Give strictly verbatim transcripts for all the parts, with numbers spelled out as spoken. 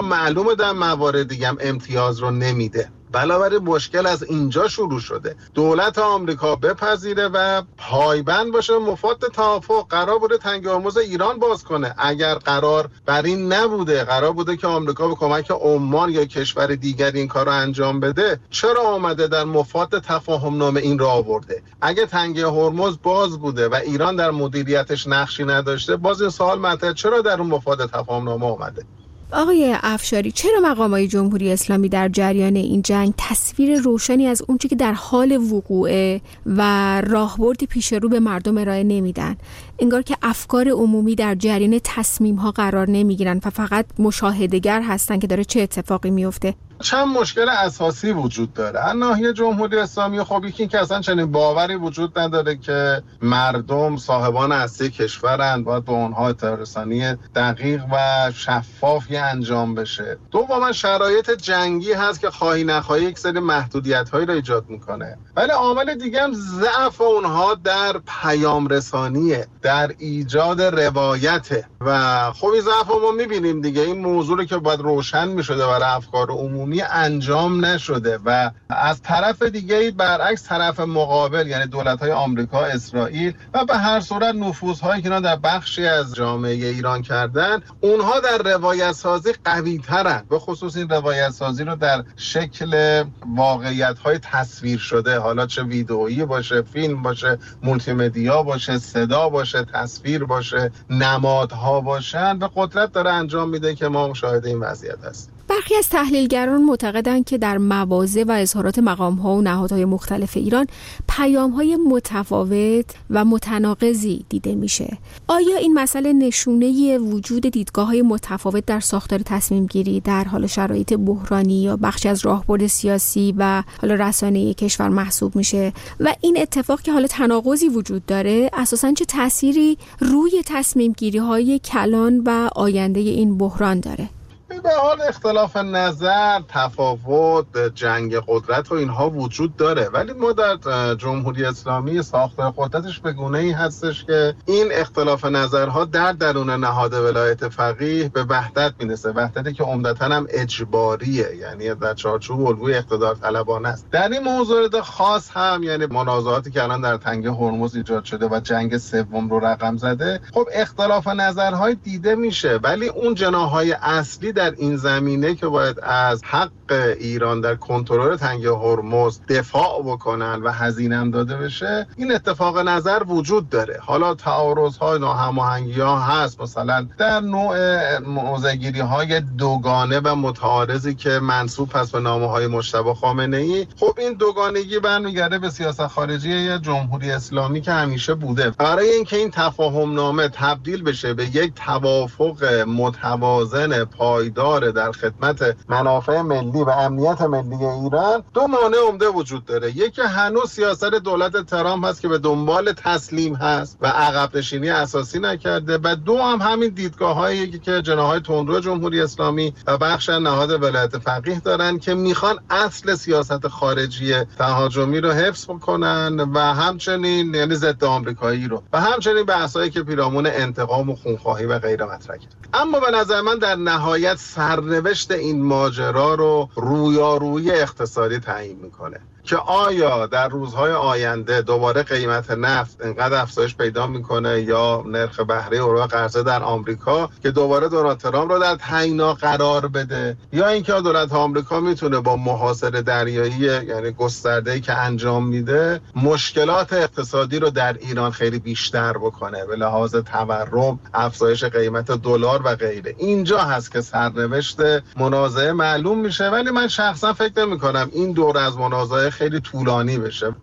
معلومه در موارد دیگه هم امتیاز رو نمیده. بنابراین مشکل از اینجا شروع شده. دولت آمریکا بپذیره و پایبند باشه مفاد توافق. قرار بوده تنگ هرمز ایران باز کنه. اگر قرار بر این نبوده، قرار بوده که آمریکا به کمک عمان یا کشور دیگری این کار رو انجام بده، چرا آمده در مفاد تفاهم نامه این را آورده؟ اگه تنگ هرمز باز بوده و ایران در مدیریتش نقشی نداشته، باز این سوال مطرحه چرا در اون مفاد تفاهم نامه آمده؟ آقای افشاری، چرا مقامات جمهوری اسلامی در جریان این جنگ تصویر روشنی از اون چیزی که در حال وقوعه و راهبردی پیش رو به مردم ارائه نمیدن؟ انگار که افکار عمومی در جریان تصمیم ها قرار نمیگیرن و فقط مشاهده‌گر هستن که داره چه اتفاقی میفته. چند مشکل اساسی وجود داره از ناحیه جمهوری اسلامی. خب یکی این که اصلا چنین باوری وجود نداره که مردم صاحبان اصلی کشورند، باید به اونها اطلاع رسانی دقیق و شفافی انجام بشه. دوما شرایط جنگی هست که خواهی نخواهی یک سری محدودیت‌هایی را ایجاد میکنه. ولی عامل دیگه هم ضعف اونها در پیام رسانیه، در ایجاد روایته و خب این ضعف ما میبینیم دیگه. این موضوع رو که باید روشن میشده برای افکار عمومی انجام نشده و از طرف دیگه برعکس طرف مقابل، یعنی دولت‌های آمریکا، اسرائیل و به هر صورت نفوذهایی که در بخشی از جامعه ایران کردن، اونها در روایت سازی قوی ترن. به خصوص این روایت سازی رو در شکل واقعیت‌های تصویر شده، حالا چه ویدئویی باشه، فیلم باشه، مولتی مدیا باشه، صدا باشه، تصویر باشه، نمادها باشن، به قدرت داره انجام میده که ما مشاهده این وضعیت هستیم. برخی از تحلیلگران معتقدند که در مواضع و اظهارات مقام‌ها و نهادهای مختلف ایران پیام‌های متفاوت و متناقضی دیده میشه. آیا این مسئله نشونه وجود دیدگاه‌های متفاوت در ساختار تصمیم‌گیری در حال شرایط بحرانی یا بخشی از راهبرد سیاسی و حالا رسانه‌ای کشور محسوب میشه و این اتفاق که حالا تناقضی وجود داره اساساً چه تأثیری روی تصمیم‌گیری‌های کلان و آینده این بحران داره؟ به حال اختلاف نظر، تفاوت، جنگ قدرت و اینها وجود داره، ولی ما در جمهوری اسلامی ساختار قدرتش به گونه‌ای هستش که این اختلاف نظرها در درون نهاد ولایت فقیه به وحدت میرسه. وحدتی که عمدتاً هم اجباریه، یعنی در چارچوب الگوی اقتدار طلبانه است. در این موضوع خاص هم یعنی منازعاتی که الان در تنگه هرمز ایجاد شده و جنگ سوم رو رقم زده، خب اختلاف نظرهای دیده میشه، ولی اون جناح‌های اصلی در این زمینه که باید از حق ایران در کنترل تنگه هرمز دفاع بکنن و هزینه هم داده بشه، این اتفاق نظر وجود داره. حالا تعارض‌ها، ناهماهنگی‌ها هست، مثلا در نوع موضع‌گیری‌های دوگانه و متعارضی که منسوب هست به نامه‌های مجتبی خامنه‌ای. خب این دوگانگی برمیگرده به سیاست خارجی جمهوری اسلامی که همیشه بوده. برای اینکه این تفاهم نامه تبدیل بشه به یک توافق متوازن پایدار در خدمت منافع ملی و امنیت ملی ایران، دو مانع عمده وجود داره. یکی هنوز سیاست دولت ترامپ هست که به دنبال تسلیم هست و عقب نشینی اساسی نکرده، و دو هم همین دیدگاه‌هایی که جناح‌های تندرو جمهوری اسلامی و بخش نهاد ولایت فقیه دارن که میخوان اصل سیاست خارجی تهاجمی رو حفظ کنن و همچنین یعنی ضد آمریکایی رو و همچنین بحثایی که پیرامون انتقام و خونخواهی و غیره مطرح کرد. اما به نظر من در نهایت سرنوشت این ماجرا رو رویارویی اقتصادی تعیین میکنه که آیا در روزهای آینده دوباره قیمت نفت انقدر افزایش پیدا میکنه یا نرخ بهره اوراق قرضه در آمریکا که دوباره دونالد ترامپ رو در تعیینا قرار بده، یا اینکه دولت آمریکا میتونه با محاصره دریایی یعنی گسترده‌ای که انجام میده مشکلات اقتصادی رو در ایران خیلی بیشتر بکنه به لحاظ تورم، افزایش قیمت دلار و غیره. اینجا هست که سرنوشت منازعه معلوم میشه، ولی من شخصا فکر نمی‌کنم این دور از منازعه خیلی طولانی بشه.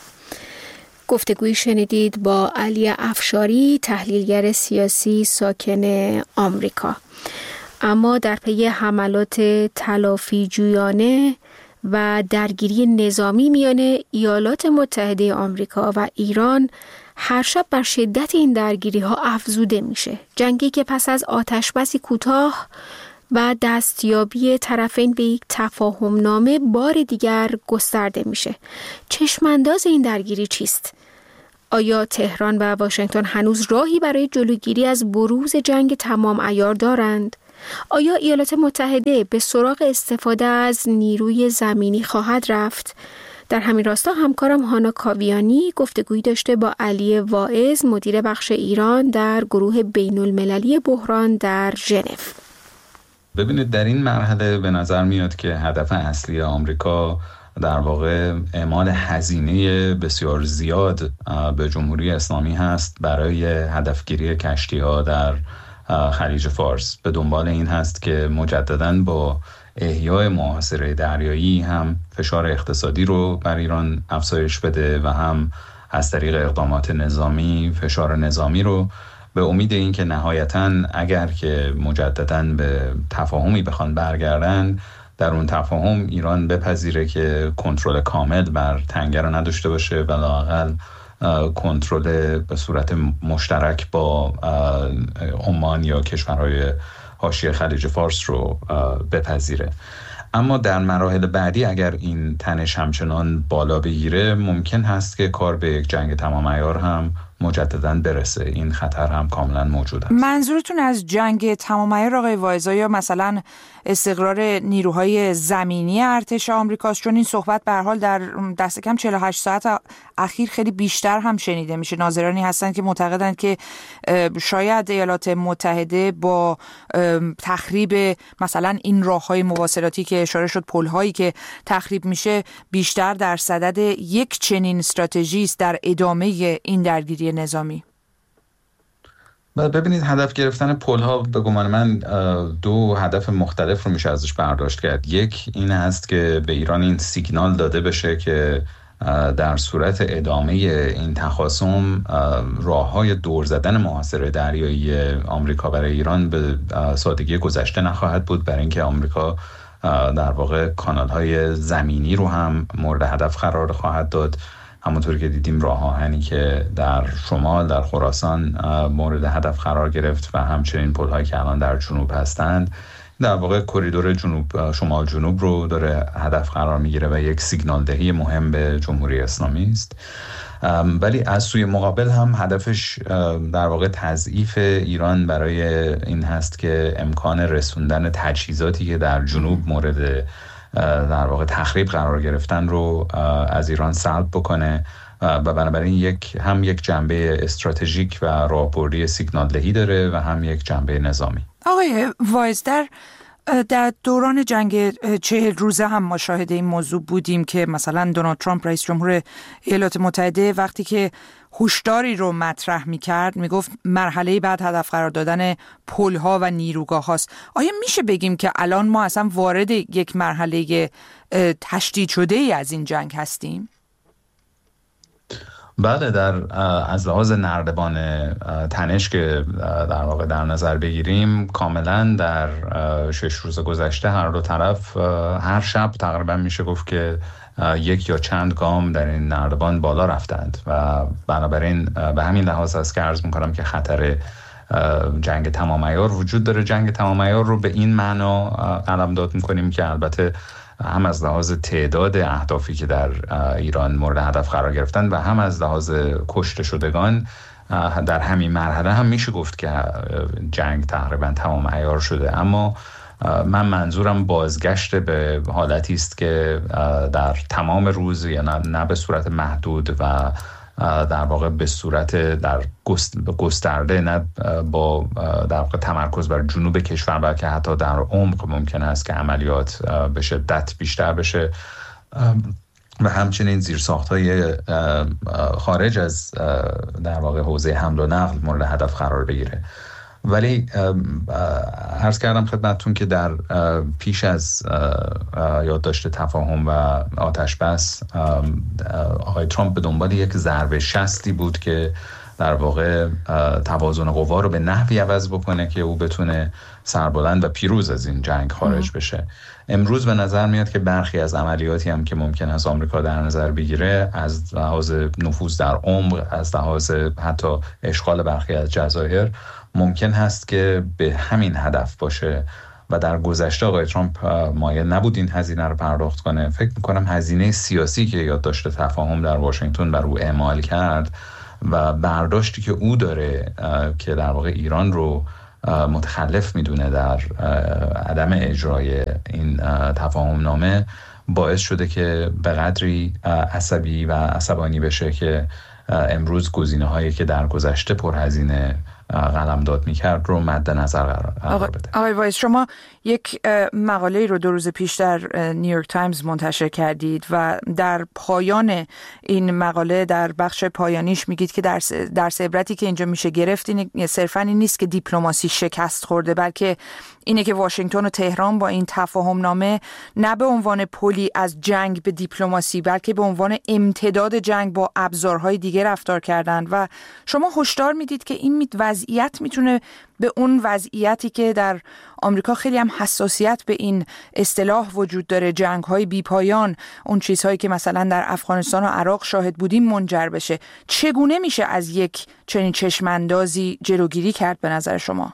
گفتگویی شنیدید با علی افشاری، تحلیلگر سیاسی ساکن آمریکا. اما در پی حملات تلافی جویانه و درگیری نظامی میان ایالات متحده آمریکا و ایران، هر شب بر شدت این درگیری ها افزوده میشه. جنگی که پس از آتشبسی کوتاه و دستیابی طرفین به یک تفاهم نامه بار دیگر گسترده میشه. چشمانداز این درگیری چیست؟ آیا تهران و واشنگتن هنوز راهی برای جلوگیری از بروز جنگ تمام عیار دارند؟ آیا ایالات متحده به سراغ استفاده از نیروی زمینی خواهد رفت؟ در همین راستا همکارم هانا کاویانی گفتگویی داشته با علی واعظ، مدیر بخش ایران در گروه بین المللی بحران در ژنو. ببینید، در این مرحله به نظر میاد که هدف اصلی آمریکا در واقع اعمال هزینه بسیار زیاد به جمهوری اسلامی هست برای هدفگیری کشتی‌ها در خلیج فارس. به دنبال این هست که مجدداً با احیای محاصره دریایی هم فشار اقتصادی رو بر ایران افزایش بده و هم از طریق اقدامات نظامی فشار نظامی رو، به امید این که نهایتاً اگر که مجدداً به تفاهمی بخوان برگردن، در اون تفاهم ایران بپذیره که کنترل کامل بر تنگه رو نداشته باشه و لااقل کنترل به صورت مشترک با عمان یا کشورهای حاشیه خلیج فارس رو بپذیره. اما در مراحل بعدی اگر این تنش همچنان بالا بگیره، ممکن هست که کار به یک جنگ تمام عیار هم مجدداً برسه. این خطر هم کاملا موجود است. منظورتون از جنگ تمام عیار آقای واعظ یا مثلا استقرار نیروهای زمینی ارتش آمریکاست؟ چون این صحبت به هر حال در دست کم چهل و هشت ساعت اخیر خیلی بیشتر هم شنیده میشه. ناظرانی هستند که معتقدند که شاید ایالات متحده با تخریب مثلا این راههای مواصلاتی که اشاره شد، پل‌هایی که تخریب میشه، بیشتر در صدد یک چنین استراتژی است در ادامه این درگیری نظامی. ببینید، هدف گرفتن پل‌ها به گمان من دو هدف مختلف رو میشه ازش برداشت کرد. یک این هست که به ایران این سیگنال داده بشه که در صورت ادامه این تخاصم راه‌های دور زدن محاصره دریایی آمریکا برای ایران به سادگی گذشته نخواهد بود، برای اینکه آمریکا در واقع کانال‌های زمینی رو هم مورد هدف قرار خواهد داد. همونطور که دیدیم راه آهنی که در شمال در خراسان مورد هدف قرار گرفت و همچنین پل‌هایی که الان در جنوب هستند، در واقع کریدور جنوب شمال جنوب رو داره هدف قرار میگیره و یک سیگنال دهی مهم به جمهوری اسلامی است. ولی از سوی مقابل هم هدفش در واقع تضعیف ایران برای این هست که امکان رسوندن تجهیزاتی که در جنوب مورد در واقع تخریب قرار گرفتن رو از ایران سلب بکنه و بنابراین یک هم یک جنبه استراتژیک و راهبردی سیگنال دهی داره و هم یک جنبه نظامی. آقای واعظ، در در دوران جنگ چهل روزه هم ما شاهد این موضوع بودیم که مثلا دونالد ترامپ رئیس جمهور ایالات متحده وقتی که هشداری رو مطرح می‌کرد میگفت مرحله بعد هدف قرار دادن پل‌ها و نیروگاه هاست. آیا میشه بگیم که الان ما اصلا وارد یک مرحله تشدید شده ای از این جنگ هستیم؟ بله، در از لحاظ نردبان تنش که در واقع در نظر بگیریم، کاملا در شش روز گذشته هر دو طرف هر شب تقریبا میشه گفت که یک یا چند گام در این نردبان بالا رفتند و بنابراین به همین لحاظ است که عرض میکنم که خطر جنگ تمام عیار وجود داره. جنگ تمام عیار رو به این معنا علمداد میکنیم که البته هم از لحاظ تعداد اهدافی که در ایران مورد هدف قرار گرفتن و هم از لحاظ کشته شدگان در همین مرحله هم میشه گفت که جنگ تقریبا تمام عیار شده. اما من منظورم بازگشت به حالتی است که در تمام روز یا نه, نه به صورت محدود و در واقع به صورت در گسترده، نه با در واقع تمرکز بر جنوب کشور، بلکه حتی در عمق ممکن است که عملیات به شدت بیشتر بشه و همچنین زیرساخت‌های خارج از در واقع حوزه حمل و نقل مورد هدف قرار بگیره. ولی عرض کردم خدمتتون که در پیش از یادداشت تفاهم و آتش بس، آقای ترامپ به دنبال یک ضربه شستی بود که در واقع توازن قوا رو به نحوی عوض بکنه که او بتونه سربلند و پیروز از این جنگ خارج بشه. امروز به نظر میاد که برخی از عملیاتی هم که ممکن است آمریکا در نظر بگیره، از لحاظ نفوذ در عمق، از لحاظ حتی اشغال برخی از جزایر، ممکن هست که به همین هدف باشه و در گذشته آقای ترامپ مایل نبود این هزینه رو پرداخت کنه. فکر میکنم هزینه سیاسی که یادداشت تفاهم در واشنگتن بر او اعمال کرد و برداشتی که او داره که در واقع ایران رو متخلف میدونه در عدم اجرای این تفاهم نامه باعث شده که به قدری عصبی و عصبانی بشه که امروز گزینه هایی که در گذشته پرهزینه قلمداد میکرد رو مد نظر قرار بده. آقای وایس، شما یک مقاله رو دو روز پیش در نیویورک تایمز منتشر کردید و در پایان این مقاله در بخش پایانیش میگید که درس درس عبرتی که اینجا میشه گرفت این صرفاً این نیست که دیپلماسی شکست خورده، بلکه اینه که واشنگتن و تهران با این تفاهم نامه نه به عنوان پلی از جنگ به دیپلماسی بلکه به عنوان امتداد جنگ با ابزارهای دیگه رفتار کردند و شما هشدار میدید که این وضعیت میتونه به اون وضعیتی که در آمریکا خیلی هم حساسیت به این اصطلاح وجود داره، جنگ‌های بی‌پایان، اون چیزهایی که مثلا در افغانستان و عراق شاهد بودیم منجر بشه. چگونه میشه از یک چنین چشماندازی جلوگیری کرد به نظر شما؟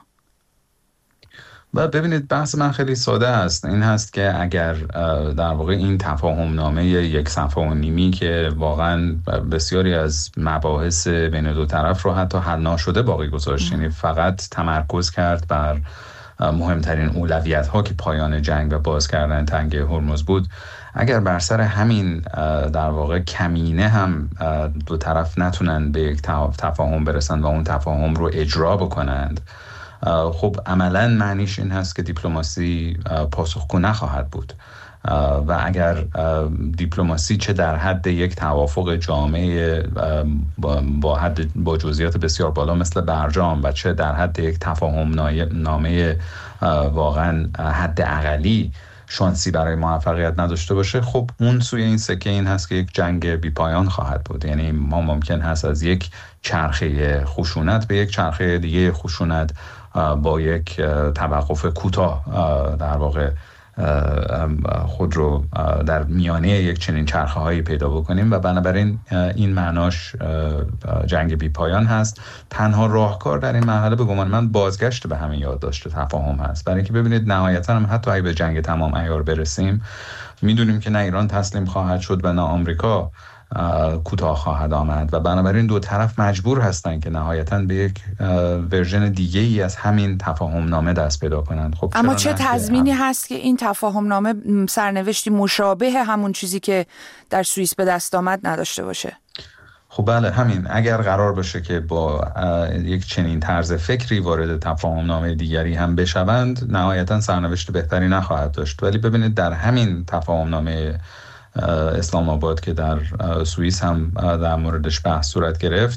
و ببینید بحث من خیلی ساده است، این هست که اگر در واقع این تفاهم نامه یک صفحه و نیمی که واقعا بسیاری از مباحث بین دو طرف رو حتی حل ناشده باقی گذاشت، یعنی فقط تمرکز کرد بر مهمترین اولویت ها که پایان جنگ و باز کردن تنگه هرمز بود، اگر بر سر همین در واقع کمینه هم دو طرف نتونن به یک تفاهم برسن و اون تفاهم رو اجرا بکنند، خب عملاً معنیش این هست که دیپلماسی پاسخگو نخواهد بود و اگر دیپلماسی چه در حد یک توافق جامع با حد با جزئیات بسیار بالا مثل برجام و چه در حد یک تفاهم نامه واقعاً حد اقلی شانسی برای موفقیت نداشته باشه، خب اون سوی این سکه این هست که یک جنگ بی پایان خواهد بود. یعنی ما ممکن هست از یک چرخه خشونت به یک چرخه دیگه خشونت با یک توقف کوتاه در واقع خود رو در میانه یک چنین چرخه هایی پیدا بکنیم و بنابراین این معناش جنگ بی پایان هست. تنها راهکار در این مرحله به گمان من بازگشت به همین یادداشت تفاهم هست، برای اینکه ببینید نهایتا هم حتی اگه به جنگ تمام عیار برسیم میدونیم که نه ایران تسلیم خواهد شد و نه آمریکا کوتاه خواهد آمد و بنابراین دو طرف مجبور هستن که نهایتاً به یک ورژن دیگه ای از همین تفاهم نامه دست پیدا کنند. خب اما چه تضمینی هست که این تفاهم نامه سرنوشتی مشابه همون چیزی که در سوئیس به دست آمد نداشته باشه؟ خب بله، همین اگر قرار باشه که با یک چنین طرز فکری وارد تفاهم نامه دیگری هم بشوند، نهایتاً سرنوشت بهتری نخواهد داشت. ولی ببینید در همین تفاهم نامه اسلام آباد که در سوئیس هم در موردش بحث صورت گرفت،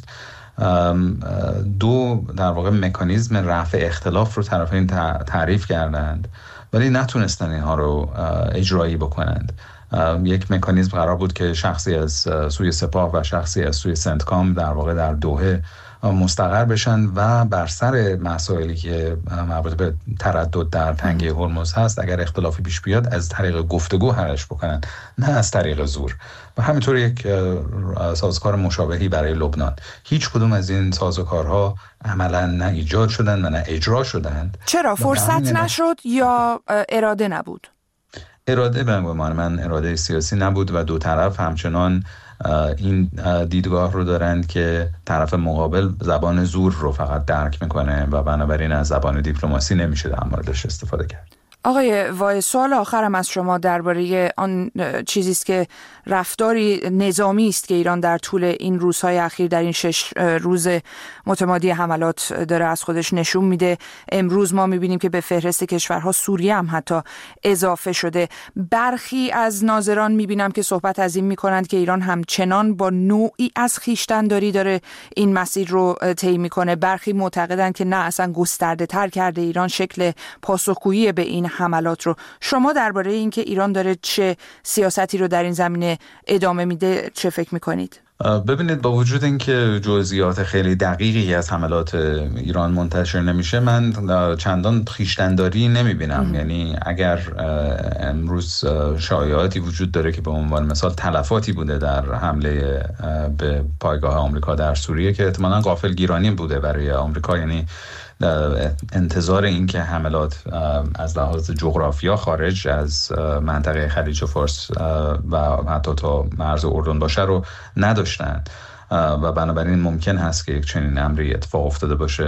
دو در واقع مکانیزم رفع اختلاف رو طرفین تعریف کردند ولی نتونستن اینها رو اجرایی بکنند. یک مکانیزم قرار بود که شخصی از سوی سپاه و شخصی از سوی سنتکام در واقع در دوحه مستقر بشن و بر سر مسائلی که مربوط به تردد در تنگه هرمز هست اگر اختلافی پیش بیاد از طریق گفتگو حلش بکنن، نه از طریق زور. و همینطور یک سازوکار مشابهی برای لبنان. هیچ کدوم از این سازوکارها عملا نه ایجاد شدن و نه اجرا شدند. چرا؟ فرصت نشد یا اراده نبود؟ اراده به گمان من اراده سیاسی نبود و دو طرف همچنان این دیدگاه رو دارند که طرف مقابل زبان زور رو فقط درک میکنه و بنابراین از زبان دیپلماسی نمیشه در موردش استفاده کرد. آقای وای، سوال آخرم از شما درباره آن چیزی است که رفتاری نظامی است که ایران در طول این روزهای اخیر در این شش روز متمادی حملات داره از خودش نشون میده. امروز ما میبینیم که به فهرست کشورها سوریه هم حتی اضافه شده. برخی از ناظران میبینم که صحبت از این میکنند که ایران همچنان با نوعی از خویشتن‌داری داره این مسیر رو طی میکنه. برخی معتقدند که نه، اصلا گسترده تر کرده ایران شکل پاسخگویی به این حملات رو. شما درباره این که ایران داره چه سیاستی رو در این زمینه ادامه میده چه فکر میکنید؟ ببینید، با وجود اینکه جزئیات خیلی دقیقی از حملات ایران منتشر نمیشه، من چندان خویشتن‌داری نمیبینم. یعنی اگر امروز شایعاتی وجود داره که به عنوان مثال تلفاتی بوده در حمله به پایگاه آمریکا در سوریه که احتمالاً غافلگیرانی بوده برای آمریکا، یعنی انتظار این که حملات از لحاظ جغرافیا خارج از منطقه خلیج فارس و حتی تا مرز اردن باشه رو نداشتن و بنابراین ممکن هست که یک چنین امری اتفاق افتاده باشه.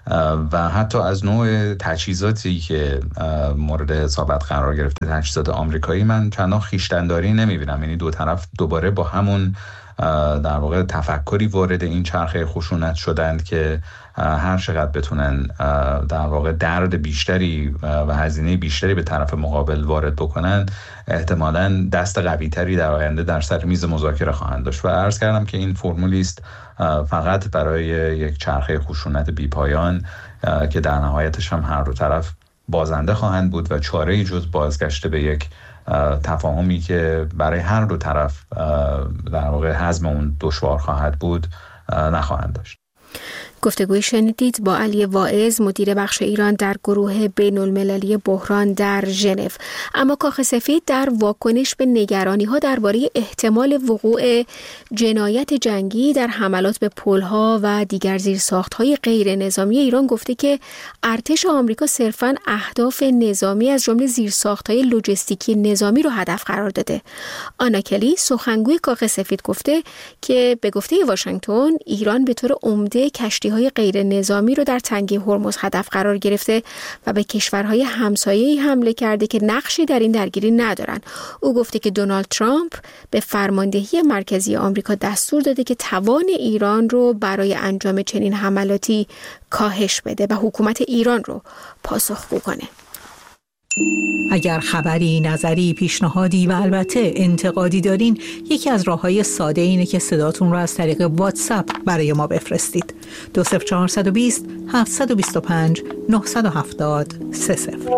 و حتی از نوع تجهیزاتی که مورد حسابت قرار گرفته، تجهیزات آمریکایی، من چندان خویشتن‌داری نمی‌بینم. یعنی دو طرف دوباره با همون در واقع تفکری وارد این چرخه خشونت شدند که هر چقدر بتونن در واقع درد بیشتری و هزینه بیشتری به طرف مقابل وارد بکنن، احتمالاً دست قوی‌تری در آینده در سر میز مذاکره خواهند داشت. و عرض کردم که این فرمولی است فقط برای یک چرخه خشونت بی‌پایان که در نهایتش هم هر دو طرف بازنده خواهند بود و چاره‌ای جز بازگشت به یک تفاهمی که برای هر دو طرف در واقع هضم اون دشوار خواهد بود نخواهند داشت. گفتگوی شنیدید با علی واعظ، مدیر بخش ایران در گروه بین المللی بحران در ژنو. اما کاخ سفید در واکنش به نگرانی‌ها درباره احتمال وقوع جنایت جنگی در حملات به پل‌ها و دیگر زیرساخت‌های غیر نظامی ایران گفته که ارتش آمریکا صرفاً اهداف نظامی از جمله زیرساخت‌های لوجستیکی نظامی رو هدف قرار داده. آنا کلی، سخنگوی کاخ سفید، گفته که به گفته واشنگتن ایران به طور عمده کشتی های غیر نظامی رو در تنگه هرمز هدف قرار گرفته و به کشورهای همسایه‌ای حمله کرده که نقشی در این درگیری ندارن. او گفته که دونالد ترامپ به فرماندهی مرکزی آمریکا دستور داده که توان ایران رو برای انجام چنین حملاتی کاهش بده و حکومت ایران رو پاسخگو کنه. اگر خبری، نظری، پیشنهادی و البته انتقادی دارین، یکی از راه‌های ساده اینه که صداتون رو از طریق واتساپ برای ما بفرستید. دو صفر چهار دو صفر هفت دو پنج نه هفت صفر سه صفر.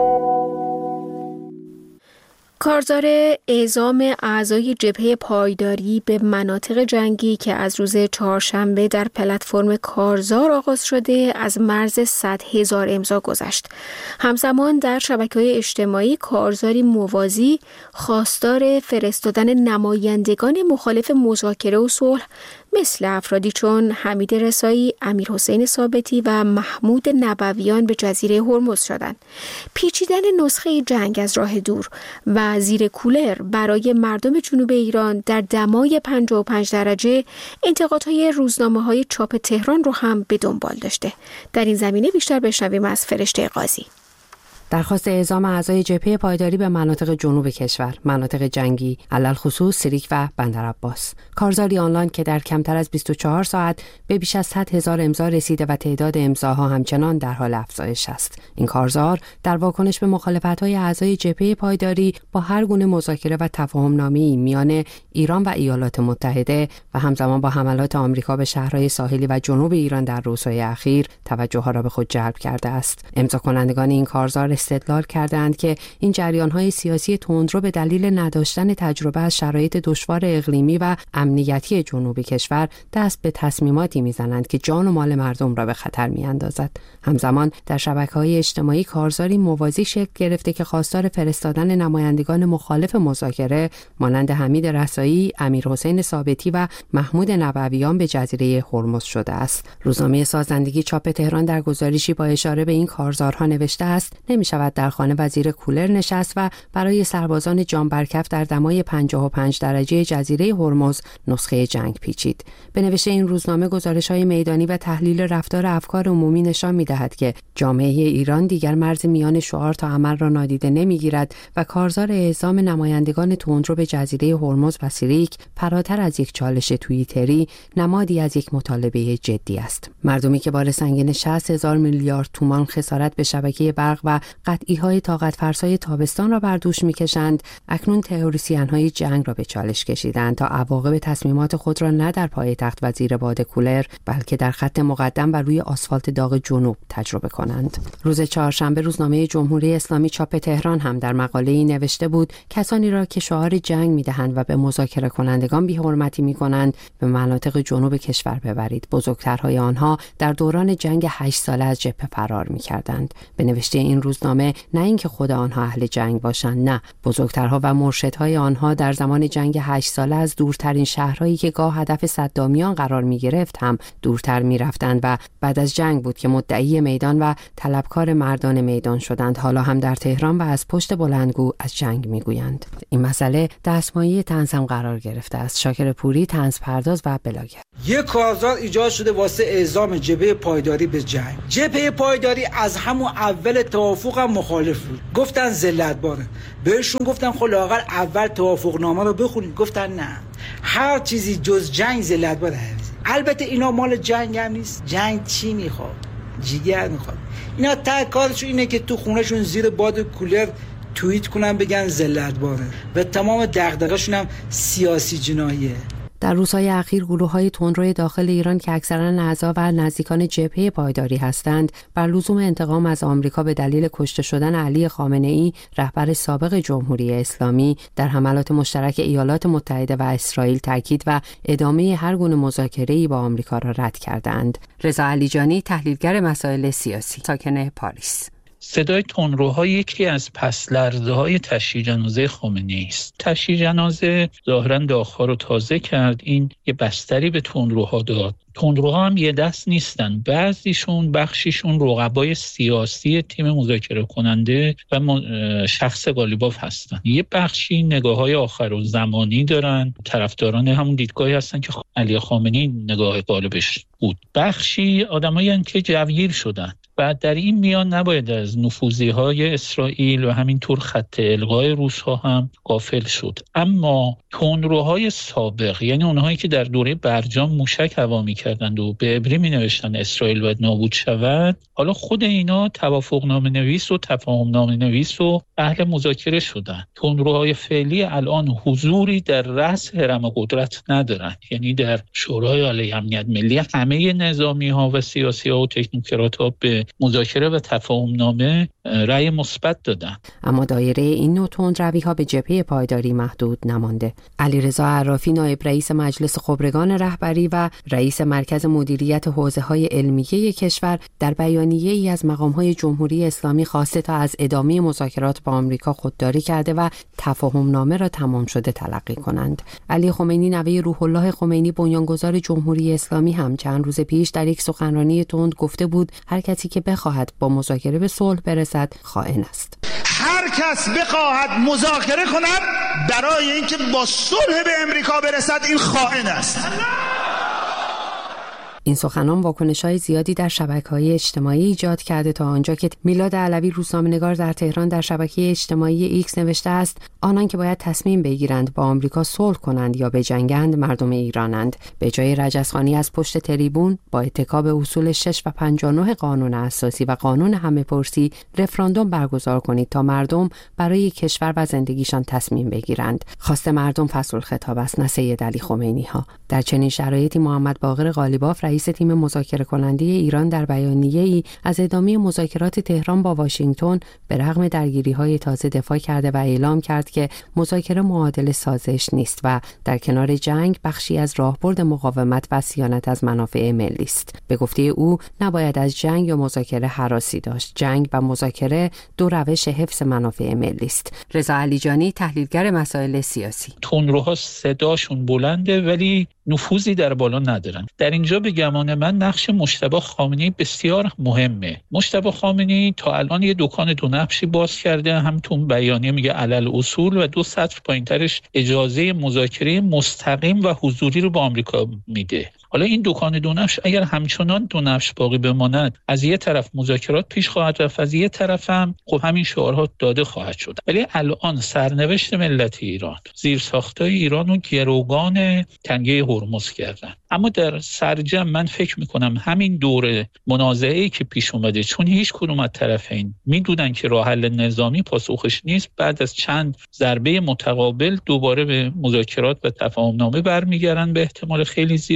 کارزار اعزام اعضای جبهه پایداری به مناطق جنگی که از روز چهارشنبه در پلتفرم کارزار آغاز شده از مرز صد هزار امضا گذشت. همزمان در شبکه‌های اجتماعی کارزاری موازی خواستار فرستادن نمایندگان مخالف مذاکره و صلح مثل افرادی چون حمید رسایی، امیرحسین ثابتی و محمود نبویان به جزیره هرمز شدند. پیچیدن نسخه جنگ از راه دور و زیر کولر برای مردم جنوب ایران در دمای پنجاه و پنج درجه انتقادهای روزنامه‌های چاپ تهران رو هم به دنبال داشته. در این زمینه بیشتر بشنویم از فرشته قاضی. درخواست اعزام اعضای جبهه پایداری به مناطق جنوب کشور، مناطق جنگی، علل خصوص سیریک و بندرعباس. کارزاری آنلاین که در کمتر از بیست و چهار ساعت به بیش از صد هزار امضا رسیده و تعداد امضاها همچنان در حال افزایش است. این کارزار در واکنش به مخالفت‌های اعضای جبهه پایداری با هر گونه مذاکره و تفاهم‌نامه‌ای میان ایران و ایالات متحده و همزمان با حملات آمریکا به شهرهای ساحلی و جنوب ایران در روزهای اخیر توجه را به خود جلب کرده است. امضا کنندگان این کارزار استدلال کردند که این جریان‌های سیاسی تندرو به دلیل نداشتن تجربه از شرایط دشوار اقلیمی و امنیتی جنوب کشور دست به تصمیماتی می‌زنند که جان و مال مردم را به خطر می‌اندازد. همزمان در شبکه‌های اجتماعی کارزاری موازی شکل گرفته که خواستار فرستادن نمایندگان مخالف مذاکره مانند حمید رسایی، امیرحسین ثابتی و محمود نبویان به جزیره هرمز شده است. روزنامه سازندگی چاپ تهران در گزارشی با اشاره به این کارزارها نوشته است: نمی‌شود در خانه و زیر کولر نشست و برای سربازان جان برکف در دمای پنجاه و پنج درجه جزیره هرمز نسخه جنگ پیچید. به نوشته این روزنامه گزارش‌های میدانی و تحلیل رفتار افکار عمومی نشان می‌دهد که جامعه ایران دیگر مرز میان شعار تا عمل را نادیده نمی‌گیرد و کارزار اعزام نمایندگان تندرو به جزیره هرمز و سیریک فراتر از یک چالش توییتری نمادی از یک مطالبه جدی است. مردمی که بار سنگین شصت هزار میلیارد تومان خسارت به شبکه برق و قطعی‌های طاقت فرسای تابستان را بر دوش می‌کشند، اکنون تئوریسین‌های جنگ را به چالش کشیدند تا عواقب تصمیمات خود را نه در پایتخت و زیر باد کولر بلکه در خط مقدم و روی آسفالت داغ جنوب تجربه کنند. روز چهارشنبه روزنامه جمهوری اسلامی چاپ تهران هم در مقاله‌ای نوشته بود: کسانی را که شعار جنگ می‌دهند و به مذاکره کنندگان بی‌حرمتی می‌کنند به مناطق جنوب کشور ببرید. بزرگترهای آنها در دوران جنگ هشت ساله از جبهه فرار می‌کردند. به نوشته این روزنامه روزنامه نه اینکه خود آنها اهل جنگ باشند، نه، بزرگترها و مرشدهای آنها در زمان جنگ هشت ساله از دورترین شهرهایی که گاه هدف صدامیان قرار می گرفت هم دورتر می رفتند و بعد از جنگ بود که مدعی میدان و طلبکار مردان میدان شدند. حالا هم در تهران و از پشت بلندگو از جنگ می گویند. این مسئله دستمایه طنز هم قرار گرفته است. شاکر پوری، طنز پرداز و بلاگر. یک کارزار ایجاد شده واسه اعزام جبهه پایداری به جنگ. جبهه پایداری از همون اول توافق هم مخالف بود. گفتن ذلت باره. بهشون گفتن خب لااقل اول توافق نامه رو بخونید. گفتن نه. هر چیزی جز جنگ ذلت باره. البته اینا مال جنگ هم نیست. جنگ چی میخواد؟ جیگر میخواد. اینا ته کارشون اینه که تو خونهشون زیر باد کولر توییت کنن بگن ذلت باره و تمام دغدغه‌شون هم سیاسی جناییه. در روزهای اخیر گروه‌های تندروی داخل ایران که اکثراً اعضا و نزدیکان جبهه پایداری هستند بر لزوم انتقام از آمریکا به دلیل کشته شدن علی خامنه‌ای رهبر سابق جمهوری اسلامی در حملات مشترک ایالات متحده و اسرائیل تاکید و ادامه هر گونه مذاکره‌ای با آمریکا را رد کردند. رضا علیجانی، تحلیلگر مسائل سیاسی، ساکن پاریس: صدای تندروها یکی از پس لرزه‌های تشییع جنازه خامنه‌ای است. تشییع جنازه ظاهراً داغ‌ها رو تازه کرد. این یه بستری به تندروها داد. تندروها هم یه دست نیستن. بعضیشون بخشیشون رقبای سیاسی تیم مذاکره کننده و شخص قالیباف هستن. یه بخشی نگاه‌های آخرالزمانی دارن. طرفداران همون دیدگاهی هستن که علی خامنه‌ای نگاه غالبش بود. بخشی آدمایی هستن که جوگیر شدن. و در این میان نباید از نفوذی‌های اسرائیل و همینطور خط القای روس‌ها هم غافل شد. اما تندروهای سابق، یعنی اونهایی که در دوره برجام موشک هوا می‌کردند و به عبری می‌نوشتن اسرائیل باید نابود شود، حالا خود اینا توافقنامه نویس و تفاهمنامه نویس و اهل مذاکره شدن. تندروهای فعلی الان حضوری در رأس هرم قدرت ندارن. یعنی در شورای عالی امنیت ملی همه نظامی‌ها و سیاسی‌ها و تکنوکرات‌ها به مذاکره و تفاهمنامه رأی مثبت دادن. اما دایره این نوع تندروی‌ها به جبهه پایداری محدود نمانده. علیرضا عرافی، نایب رئیس مجلس خبرگان رهبری و رئیس مرکز مدیریت حوزه‌های علمیه کشور، در بیانیه‌ای از مقام‌های جمهوری اسلامی خواسته تا از ادامه مذاکرات با آمریکا خودداری کرده و تفاهمنامه را تمام شده تلقی کنند. علی خمینی، نوه روح الله خمینی، بنیانگذار جمهوری اسلامی، هم چند روز پیش در یک سخنرانی تند گفته بود هر کسی که بخواهد با مذاکره به صلح برسد خائن است. هر کس بخواهد مذاکره کند برای اینکه با صلح به امریکا برسد، این خائن است. این سخنان واکنش‌های زیادی در شبکه‌های اجتماعی ایجاد کرده تا آنجا که میلاد علوی، روزنامه‌نگار در تهران، در شبکه اجتماعی ایکس نوشته است آنان که باید تصمیم بگیرند با آمریکا صلح کنند یا بجنگند مردم ایرانند. به جای رجزخوانی از پشت تریبون با اتکا به اصول شش و پنجاه و نه قانون اساسی و قانون همه پرسی رفراندوم برگزار کنید تا مردم برای کشور و زندگیشان تصمیم بگیرند. خواست مردم فصل الخطاب است، نه سید علی خمینی ها. در چنین شرایطی محمد باقر قالیباف، رئیس تیم مذاکره کننده ایران، در بیانیه‌ای از ادامه مذاکرات تهران با واشنگتن به رغم درگیری‌های تازه دفاع کرده و اعلام کرد که مذاکره معادل سازش نیست و در کنار جنگ بخشی از راهبرد مقاومت و صیانت از منافع ملی است. به گفته او نباید از جنگ یا مذاکره هراسی داشت. جنگ و مذاکره دو روش حفظ منافع ملی است. رضا علیجانی، تحلیلگر مسائل سیاسی: تندروها صداشون بلنده ولی نفوذی در بالا ندارن. در اینجا به گمان من نقش مجتبی خامنه‌ای بسیار مهمه. مجتبی خامنه‌ای تا الان یه دکان دو نقشی باز کرده، هم تو بیانیه میگه علل اصول و دو سطر پایینترش اجازه مذاکره مستقیم و حضوری رو با آمریکا میده. حالا این دکان دو نقش اگر همچنان دو نقش باقی بماند، از یه طرف مذاکرات پیش خواهد رفت، از یه طرف هم خب همین شعارها داده خواهد شد. ولی الان سرنوشت ملت ایران، زیرساختای ایران رو گروگان تنگه هرمز کردن. اما در سرجم من فکر میکنم همین دوره منازعه‌ای که پیش اومده، چون هیچ کدوم از طرفین میدونن که راه حل نظامی پاسخش نیست، بعد از چند ضربه متقابل دوباره به مذاکرات و تفاهمنامه برمیگردن به احتمال خیلی زیاد، چون هم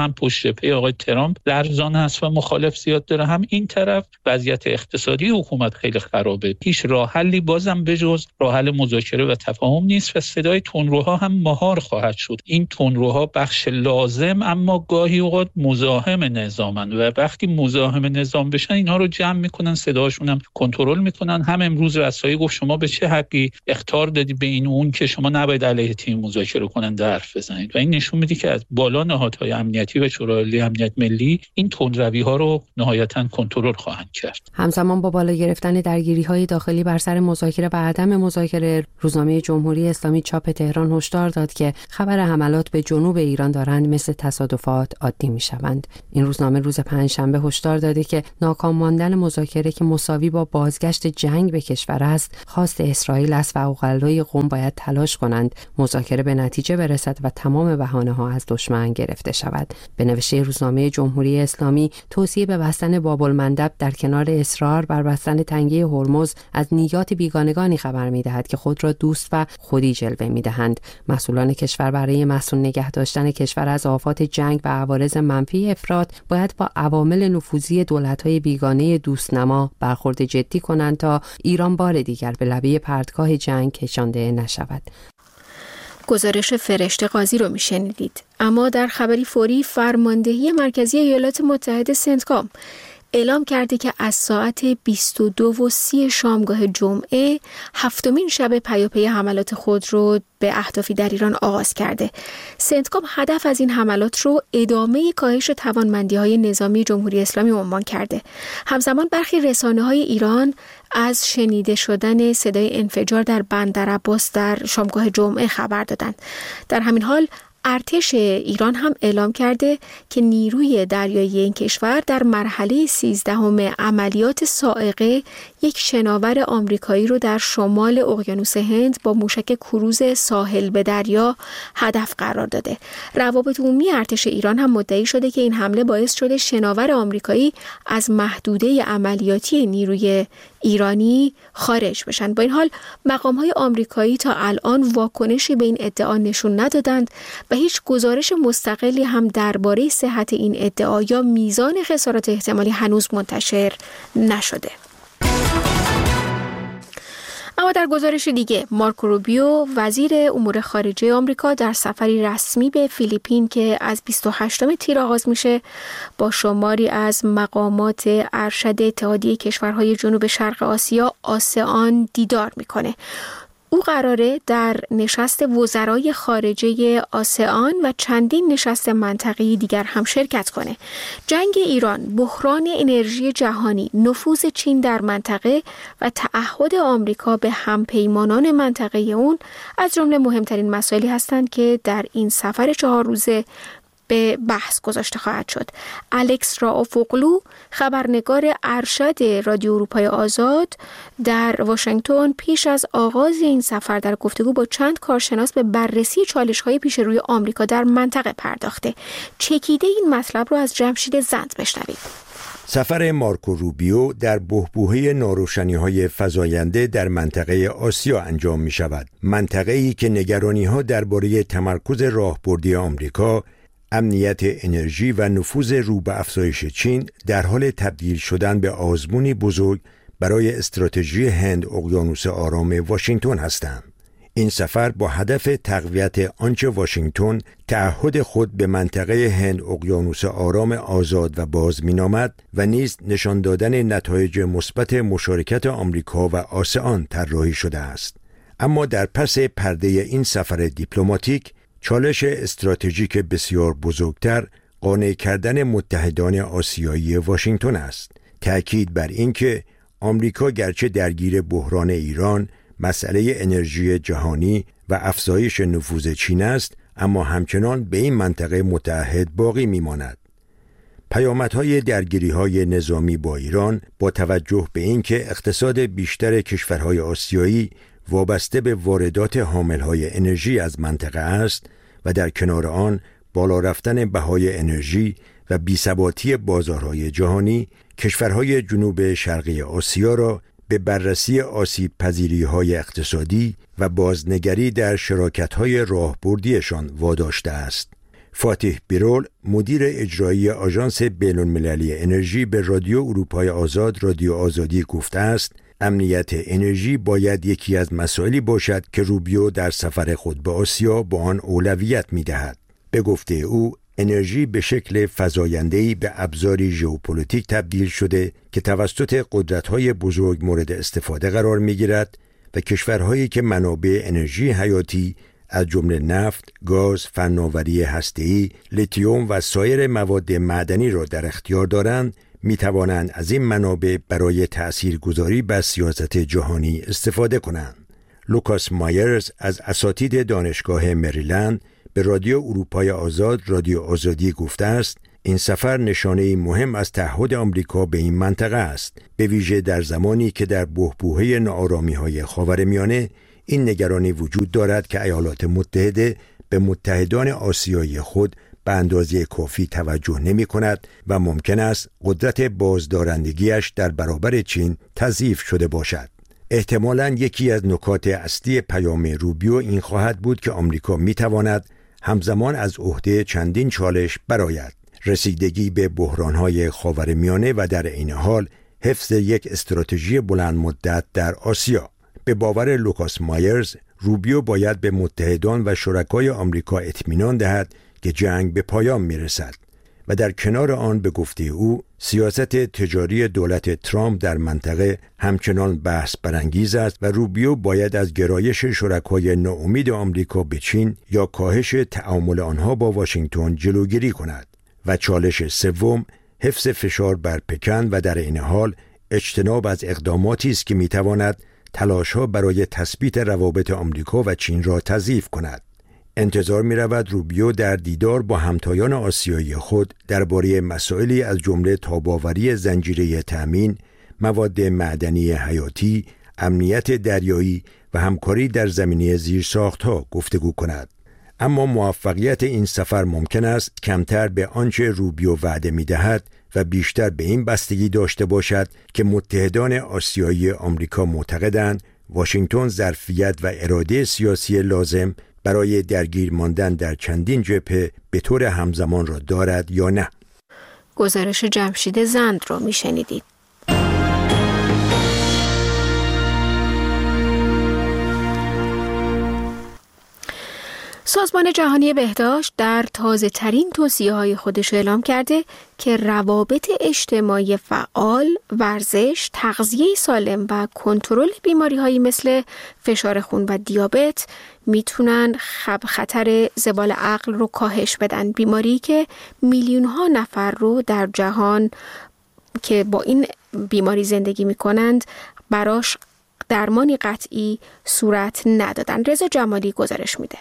هم پشت جبهه آقای ترامپ لرزان است و مخالف زیاد داره، هم این طرف وضعیت اقتصادی حکومت خیلی خرابه. هیچ راه حلی بازم بجز راه حل مذاکره و تفاهم نیست و صدای تندروها هم مهار خواهد شد. این تندروها بخش لازم اما گاهی اوقات مزاحم نظامن و وقتی مزاحم نظام بشن اینها رو جمع میکنن، صداشون هم کنترل میکنن. هم امروز رسایی گفت شما به چه حقی اخطار دادی به این اون که شما نباید علیه تیم مذاکره کننده حرف بزنید و این نشون میده که از بالا نهادهای امنیتی و شورای عالی امنیت ملی این تندروی ها رو نهایتاً کنترل خواهند کرد. همزمان با بالا گرفتن درگیری‌های داخلی بر سر مذاکره و عدم مذاکره، روزنامه جمهوری اسلامی چاپ تهران هشدار داد که خبر حملات به جنوب ایران دارند مثل تصادفات عادی می‌شوند. این روزنامه روز پنجشنبه هشدار داده که ناکام ماندن مذاکره که مساوی با بازگشت جنگ به کشور است، خواست اسرائیل است و اوغلای قم باید تلاش کنند مذاکره به نتیجه برسد و تمام بهانه‌ها از دشمن گرفته شود. به نوشته روزنامه جمهوری اسلامی، توصیه به بستن باب‌المندب در کنار اصرار بر بستن تنگه هرمز از نیات بیگانگانی خبر می‌دهد که خود را دوست و خودی جلوه می‌دهند. مسئولان کشور برای مسئول نگه داشتن کشور از آفات جنگ و عوارض منفی افراط باید با عوامل نفوذی دولت‌های بیگانه دوستنما برخورد جدی کنند تا ایران بار دیگر به لبه پرتگاه جنگ کشانده نشود. گزارش فرشته قاضی رو میشنیدید. اما در خبری فوری، فرماندهی مرکزی ایالات متحده سنتکام اعلام کرده که از ساعت بیست و دو و سی شامگاه جمعه هفتمین شب پیاپی حملات خود رو به اهدافی در ایران آغاز کرده. سنتکام هدف از این حملات رو ادامه کاهش توانمندی‌های نظامی جمهوری اسلامی عنوان کرده. همزمان برخی رسانه‌های ایران از شنیده شدن صدای انفجار در بندر عباس در شامگاه جمعه خبر دادند. در همین حال ارتش ایران هم اعلام کرده که نیروی دریایی این کشور در مرحله سیزدهم عملیات صاعقه یک شناور آمریکایی رو در شمال اقیانوس هند با موشک کروز ساحل به دریا هدف قرار داده. روابط عمومی ارتش ایران هم مدعی شده که این حمله باعث شده شناور آمریکایی از محدوده عملیاتی نیروی ایرانی خارج بشن. با این حال مقام‌های آمریکایی تا الان واکنشی به این ادعا نشون ندادند و هیچ گزارش مستقلی هم درباره صحت این ادعا یا میزان خسارات احتمالی هنوز منتشر نشده. اما در گزارش دیگه، مارکو روبیو وزیر امور خارجه آمریکا در سفری رسمی به فیلیپین که از بیست و هشتم تیر آغاز میشه با شماری از مقامات ارشد اتحادیه کشورهای جنوب شرق آسیا آسئان دیدار میکنه. او قراره در نشست وزرای خارجه آسئان و چندین نشست منطقه‌ای دیگر هم شرکت کنه. جنگ ایران، بحران انرژی جهانی، نفوذ چین در منطقه و تعهد آمریکا به همپیمانان منطقه اون از جمله مهمترین مسائلی هستند که در این سفر چهار روزه به بحث گذاشته خواهد شد. الکس راوفوغلو، خبرنگار ارشد رادیو اروپای آزاد در واشنگتن، پیش از آغاز این سفر در گفتگو با چند کارشناس به بررسی چالش‌های پیش روی آمریکا در منطقه پرداخته. چکیده این مطلب رو از جمشید زند بشنوید. سفر مارکو روبیو در بحبوحه ناروشنی‌های فزاینده در منطقه آسیا انجام می‌شود. منطقه‌ای که نگرانی‌ها درباره تمرکز راهبردی آمریکا، امنیت انرژی و نفوذ رو به افزایش چین در حال تبدیل شدن به آزمونی بزرگ برای استراتژی هند اقیانوس آرام واشنگتن هستند. این سفر با هدف تقویت آنچه واشنگتن تعهد خود به منطقه هند اقیانوس آرام آزاد و باز مینامد و نیز نشان دادن نتایج مثبت مشارکت آمریکا و آسئان طراحی شده است. اما در پس پرده این سفر دیپلماتیک، چالش استراتژیک بسیار بزرگتر قانع کردن متحدان آسیایی واشنگتن است. تأکید بر این که آمریکا گرچه درگیر بحران ایران، مسئله انرژی جهانی و افزایش نفوذ چین است، اما همچنان به این منطقه متعهد باقی میماند. پیامدهای درگیری‌های نظامی با ایران با توجه به اینکه اقتصاد بیشتر کشورهای آسیایی وابسته به واردات حاملهای انرژی از منطقه است و در کنار آن بالا رفتن بهای انرژی و بی‌ثباتی بازارهای جهانی، کشورهای جنوب شرقی آسیا را به بررسی آسیب پذیری‌های اقتصادی و بازنگری در شراکت‌های راهبردیشان واداشته است. فاتح بیرول مدیر اجرایی آژانس بین‌المللی انرژی به رادیو اروپای آزاد رادیو آزادی گفته است امنیت انرژی باید یکی از مسائلی باشد که روبیو در سفر خود به آسیا با آن اولویت می‌دهد. به گفته او انرژی به شکل فزاینده‌ای به ابزاری ژئوپلیتیک تبدیل شده که توسط قدرت‌های بزرگ مورد استفاده قرار می‌گیرد و کشورهایی که منابع انرژی حیاتی از جمله نفت، گاز، فناوری هسته‌ای، لیتیوم و سایر مواد معدنی را در اختیار دارند می‌توانند از این منابع برای تأثیرگذاری بر سیاست جهانی استفاده کنند. لوکاس مایرز از اساتید دانشگاه مریلند به رادیو اروپای آزاد رادیو آزادی گفته است این سفر نشانه‌ای مهم از تعهد آمریکا به این منطقه است، به ویژه در زمانی که در بحبوحه ناآرامی‌های خاورمیانه این نگرانی وجود دارد که ایالات متحده به متحدان آسیایی خود به اندازه کافی توجه نمی کند و ممکن است قدرت بازدارندگیش در برابر چین تضعیف شده باشد. احتمالاً یکی از نکات اصلی پیام روبیو این خواهد بود که آمریکا می تواند همزمان از عهده چندین چالش برآید: رسیدگی به بحران‌های خاورمیانه و در عین حال حفظ یک استراتژی بلند مدت در آسیا. به باور لوکاس مایرز، روبیو باید به متحدان و شرکای آمریکا اطمینان دهد که جنگ به پایان میرسد و در کنار آن به گفته او سیاست تجاری دولت ترامپ در منطقه همچنان بحث برانگیز است و روبیو باید از گرایش شرکای ناامید آمریکا به چین یا کاهش تعامل آنها با واشنگتن جلوگیری کند. و چالش سوم حفظ فشار بر پکن و در این حال اجتناب از اقداماتی است که میتواند تلاش‌ها برای تثبیت روابط آمریکا و چین را تضعیف کند. انتظار می‌رود روبیو در دیدار با همتایان آسیایی خود درباره مسائلی از جمله تاب‌آوری زنجیره تأمین، مواد معدنی حیاتی، امنیت دریایی و همکاری در زمینه زیرساخت‌ها گفتگو کند. اما موفقیت این سفر ممکن است کمتر به آنچه روبیو وعده می‌دهد و بیشتر به این بستگی داشته باشد که متحدان آسیایی آمریکا معتقدند واشنگتن ظرفیت و اراده سیاسی لازم برای درگیر ماندن در چندین جبهه به طور همزمان را دارد یا نه. گزارش جمشید زند را میشنیدید. سازمان جهانی بهداشت در تازه ترین توصیه های خودش اعلام کرده که روابط اجتماعی فعال، ورزش، تغذیه سالم و کنترل بیماری هایی مثل فشار خون و دیابت میتونن خطر زوال عقل رو کاهش بدن. بیماری که میلیون ها نفر رو در جهان که با این بیماری زندگی میکنند براش درمانی قطعی صورت ندادن. رضا جمالی گزارش میده.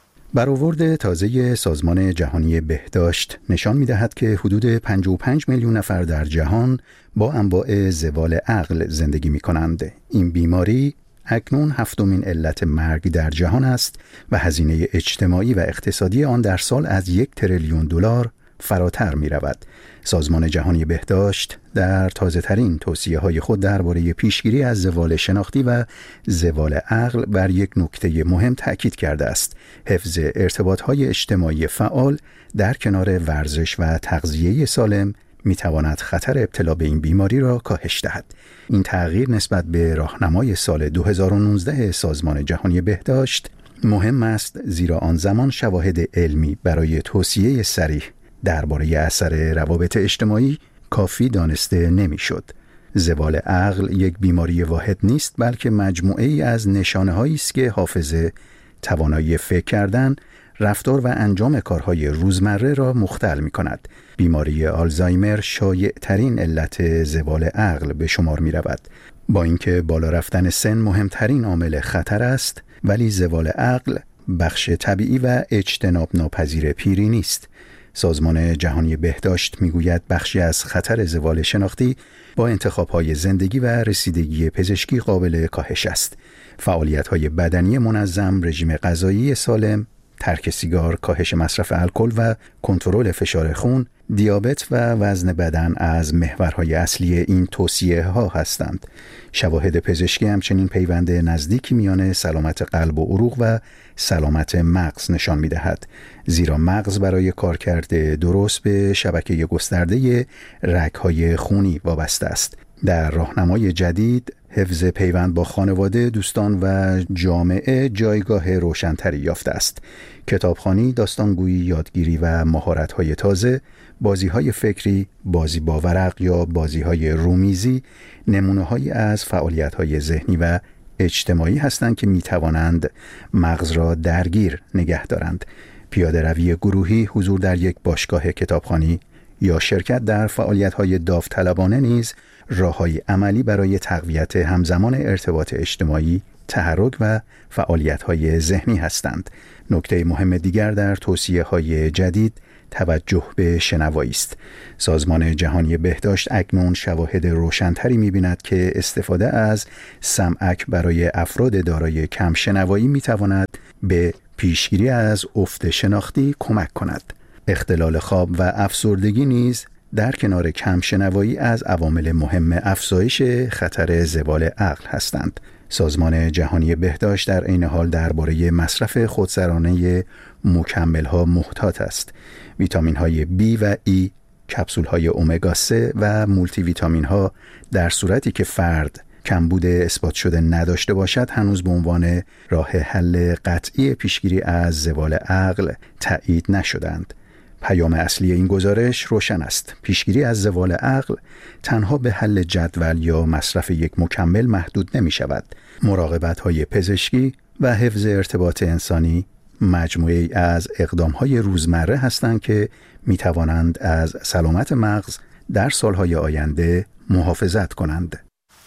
برآورد تازه سازمان جهانی بهداشت نشان می‌دهد که حدود پنجاه و پنج میلیون نفر در جهان با انواع زوال عقل زندگی می‌کنند. این بیماری اکنون هفتمین علت مرگ در جهان است و هزینه اجتماعی و اقتصادی آن در سال از یک تریلیون دلار فراتر می‌رود. سازمان جهانی بهداشت در تازه‌ترین توصیه‌های خود درباره پیشگیری از زوال شناختی و زوال عقل بر یک نکته مهم تأکید کرده است: حفظ ارتباط‌های اجتماعی فعال در کنار ورزش و تغذیه سالم می‌تواند خطر ابتلا به این بیماری را کاهش دهد. این تغییر نسبت به راهنمای سال دو هزار و نوزده سازمان جهانی بهداشت مهم است، زیرا آن زمان شواهد علمی برای توصیه صریح درباره اثر روابط اجتماعی کافی دانسته نمیشد. زوال عقل یک بیماری واحد نیست، بلکه مجموعه ای از نشانه هایی است که حافظه، توانایی فکر کردن، رفتار و انجام کارهای روزمره را مختل می کند. بیماری آلزایمر شایع ترین علت زوال عقل به شمار می رود. با اینکه بالا رفتن سن مهمترین عامل خطر است، ولی زوال عقل بخش طبیعی و اجتناب ناپذیر پیری نیست. سازمان جهانی بهداشت میگوید بخشی از خطر زوال شناختی با انتخاب‌های زندگی و رسیدگی پزشکی قابل کاهش است. فعالیت‌های بدنی منظم، رژیم غذایی سالم، ترک سیگار، کاهش مصرف الکل و کنترل فشار خون، دیابت و وزن بدن از محورهای اصلی این توصیه ها هستند. شواهد پزشکی همچنین پیوند نزدیکی میان سلامت قلب و عروق و سلامت مغز نشان می‌دهد، زیرا مغز برای کارکرد درست به شبکه گسترده رگ‌های خونی وابسته است. در راهنمای جدید، حفظ پیوند با خانواده، دوستان و جامعه جایگاه روشن‌تری یافته است. کتابخوانی، داستانگویی، یادگیری و مهارت‌های تازه، بازی‌های فکری، بازی با ورق یا بازی‌های رومیزی نمونه‌هایی از فعالیت‌های ذهنی و اجتماعی هستند که می‌توانند مغز را درگیر نگه دارند. پیاده روی گروهی، حضور در یک باشگاه کتابخوانی یا شرکت در فعالیت‌های داوطلبانه نیز راه‌های عملی برای تقویت همزمان ارتباط اجتماعی، تحرک و فعالیت‌های ذهنی هستند. نکته مهم دیگر در توصیه‌های جدید توجه به شنوایی است. سازمان جهانی بهداشت اکنون شواهد روشن‌تری می‌بیند که استفاده از سمعک برای افراد دارای کم شنوایی می‌تواند به پیشگیری از افت شناختی کمک کند. اختلال خواب و افسردگی نیز در کنار کم شنوایی از عوامل مهم افزایش خطر زوال عقل هستند. سازمان جهانی بهداشت در عین حال درباره مصرف خودسرانه مکمل‌ها محتاط است. ویتامین‌های B و E، کپسول‌های امگا سه و مولتی ویتامین‌ها در صورتی که فرد کمبود اثبات شده نداشته باشد هنوز به عنوان راه حل قطعی پیشگیری از زوال عقل تایید نشدند. پیام اصلی این گزارش روشن است. پیشگیری از زوال عقل تنها به حل جدول یا مصرف یک مکمل محدود نمی شود. مراقبت‌های پزشکی و حفظ ارتباط انسانی مجموعه‌ای از اقدام‌های روزمره هستند که می توانند از سلامت مغز در سالهای آینده محافظت کنند.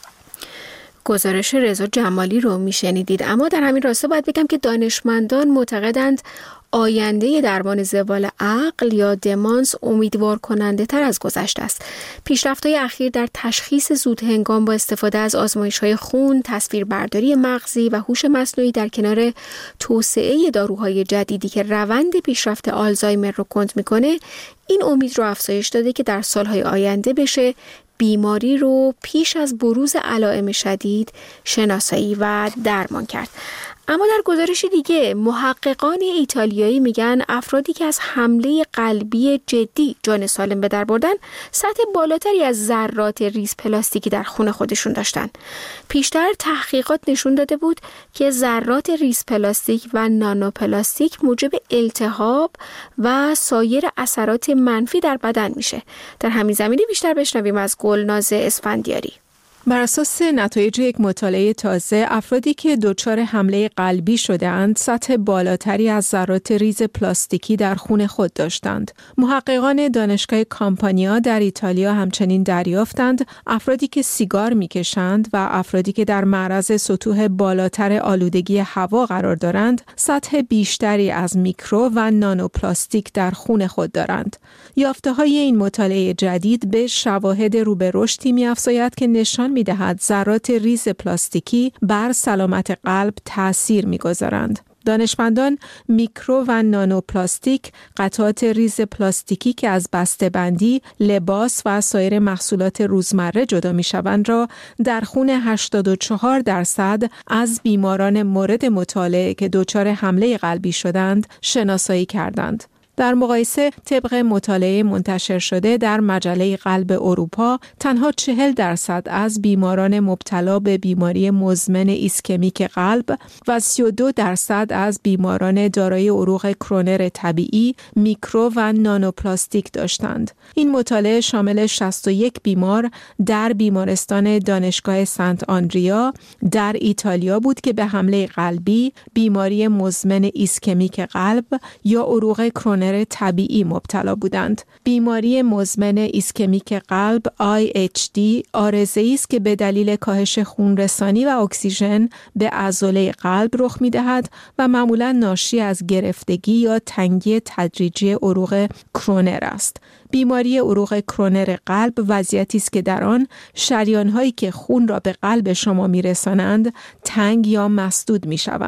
گزارش رضا جمالی رو میشنیدید. اما در همین راسته باید بگم که دانشمندان معتقدند آینده درمان زوال عقل یا دمانس امیدوار کننده تر از گذشته است. پیشرفت‌های اخیر در تشخیص زود هنگام با استفاده از آزمایش‌های خون، تصویربرداری مغزی و هوش مصنوعی در کنار توسعه داروهای جدیدی که روند پیشرفت آلزایمر رو کند می‌کنه، این امید رو افزایش داده که در سال‌های آینده بشه بیماری رو پیش از بروز علائم شدید شناسایی و درمان کرد. اما در گزارش دیگه محققان ایتالیایی میگن افرادی که از حمله قلبی جدی جان سالم به در بردن سطح بالاتری از ذرات ریز پلاستیکی در خون خودشون داشتن. پیشتر تحقیقات نشون داده بود که ذرات ریز پلاستیک و نانو پلاستیک موجب التهاب و سایر اثرات منفی در بدن میشه. در همین زمینه بیشتر بشنویم از گلناز اسفندیاری. بر اساس نتایج یک مطالعه تازه، افرادی که دچار حمله قلبی شده‌اند، سطح بالاتری از ذرات ریز پلاستیکی در خون خود داشتند. محققان دانشگاه کامپانیا در ایتالیا همچنین دریافتند افرادی که سیگار می‌کشند و افرادی که در معرض سطوح بالاتر آلودگی هوا قرار دارند، سطح بیشتری از میکرو و نانو پلاستیک در خون خود دارند. یافته‌های این مطالعه جدید به شواهد رو به رشدی می‌افزاید که نشان می‌دهد ذرات ریز پلاستیکی بر سلامت قلب تأثیر می‌گذارند. دانشمندان میکرو و نانو پلاستیک، قطعات ریز پلاستیکی که از بسته‌بندی، لباس و سایر محصولات روزمره جدا می‌شوند را در خون هشتاد و چهار درصد از بیماران مورد مطالعه که دچار حمله قلبی شدند شناسایی کردند. در مقایسه طبق مطالعه منتشر شده در مجله قلب اروپا، تنها چهل درصد از بیماران مبتلا به بیماری مزمن ایسکمیک قلب و سی و دو درصد از بیماران دارای عروق کرونر طبیعی میکرو و نانوپلاستیک داشتند. این مطالعه شامل شصت و یک بیمار در بیمارستان دانشگاه سنت آندریا در ایتالیا بود که به حمله قلبی، بیماری مزمن ایسکمیک قلب یا عروق کرونر طبیعی مبتلا بودند. بیماری مزمن ایسکمیک قلب آی اچ دی عارضه‌ای است که به دلیل کاهش خونرسانی و اکسیژن به عضله قلب رخ می‌دهد و معمولاً ناشی از گرفتگی یا تنگی تدریجی عروق کرونر است. بیماری عروق کرونر قلب وضعیتی است که در آن شریان‌هایی که خون را به قلب شما می‌رسانند تنگ یا مسدود می‌شوند.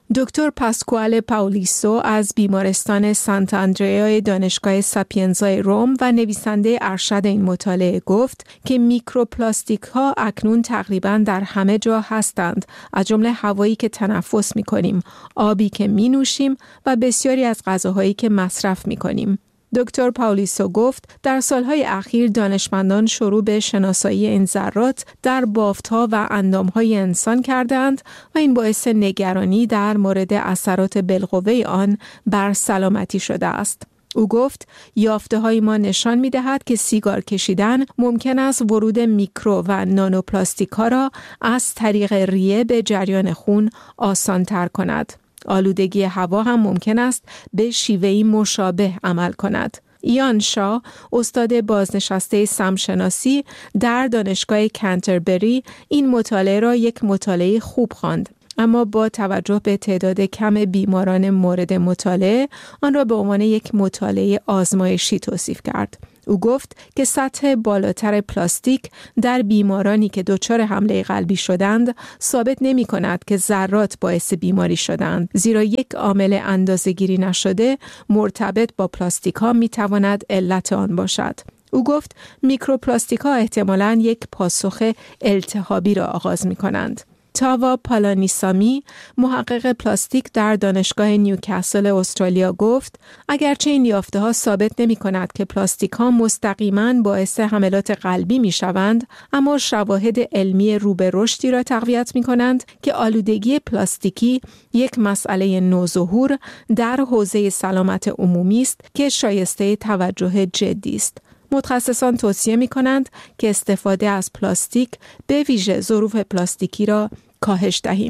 دکتر پاسکوال پاولیسو از بیمارستان سانت آندریا دانشگاه ساپینزای روم و نویسنده ارشد این مطالعه گفت که میکروپلاستیک ها اکنون تقریباً در همه جا هستند، از جمله هوایی که تنفس می کنیم، آبی که می نوشیم و بسیاری از غذاهایی که مصرف می کنیم. دکتر پاولیسو گفت در سالهای اخیر دانشمندان شروع به شناسایی این ذرات در بافت‌ها و اندام‌های انسان کردند و این باعث نگرانی در مورد اثرات بالقوه آن بر سلامتی شده است. او گفت یافته‌های ما نشان می‌دهد که سیگار کشیدن ممکن است ورود میکرو و نانوپلاستیک‌ها را از طریق ریه به جریان خون آسان‌تر کند. آلودگی هوا هم ممکن است به شیوهی مشابه عمل کند. ایان شا، استاد بازنشسته سمشناسی در دانشگاه کنتربری، این مطالعه را یک مطالعه خوب خواند، اما با توجه به تعداد کم بیماران مورد مطالعه آن را به عنوان یک مطالعه آزمایشی توصیف کرد. او گفت که سطح بالاتر پلاستیک در بیمارانی که دچار حمله قلبی شدند ثابت نمی کند که ذرات باعث بیماری شدند، زیرا یک عامل اندازه‌گیری نشده مرتبط با پلاستیک ها می تواند علت آن باشد. او گفت میکروپلاستیک ها احتمالاً یک پاسخ التهابی را آغاز می کنند. تاوا پالانیسامی، محقق پلاستیک در دانشگاه نیوکاسل استرالیا گفت اگرچه این یافته ها ثابت نمی کند که پلاستیک ها مستقیما باعث حملات قلبی می شوند، اما شواهد علمی رو به رشدی را تقویت می کنند که آلودگی پلاستیکی یک مسئله نوظهور در حوزه سلامت عمومی است که شایسته توجه جدی است. متخصصان توصیه می کنند که استفاده از پلاستیک به ویژه ظروف پلاستیکی را کاهش دهیم.